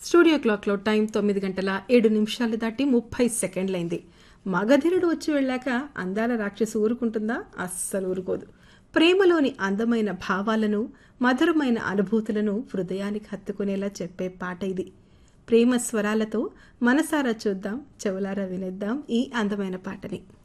Studio క్లాక్లో time 9:07 దాటి 30 సెకండ్లైంది. మగధీరుడు వచ్చి వెళ్ళాక అందాల రాక్షసి ఊరుకుంటుందా? అస్సలు ఊరుకోదు. ప్రేమలోని అందమైన భావాలను, మధురమైన అనుభూతులను హృదయానికి హత్తుకునేలా చెప్పే పాట ఇది. ప్రేమ స్వరాలతో మనసారా చూద్దాం, చెవులారా వినేద్దాం ఈ అందమైన పాటని.